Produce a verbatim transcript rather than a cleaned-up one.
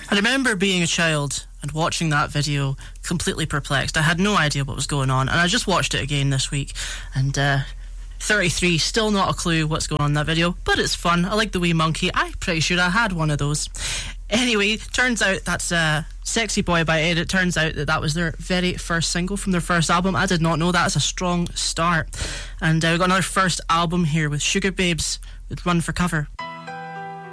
I remember being a child and watching that video completely perplexed. I had no idea what was going on, and I just watched it again this week, and uh, thirty-three, still not a clue what's going on in that video, but it's fun. I like the wee monkey. I'm pretty sure I had one of those. Anyway, turns out that's uh, Sexy Boy by Ed. It turns out that that was their very first single from their first album. I did not know that. It's a strong start. And uh, we've got another first album here with Sugar Babes with Run for Cover.